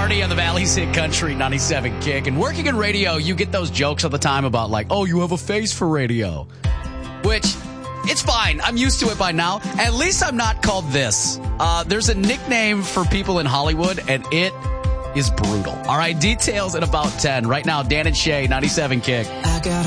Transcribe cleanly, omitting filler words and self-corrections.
Marty on the Valley's Hit Country 97 Kick. And working in radio, you get those jokes all the time about like, oh, you have a face for radio. Which, it's fine. I'm used to it by now. At least I'm not called this. There's a nickname for people in Hollywood, and it is brutal. All right, details in about 10. Right now, Dan and Shay, 97 Kick. I got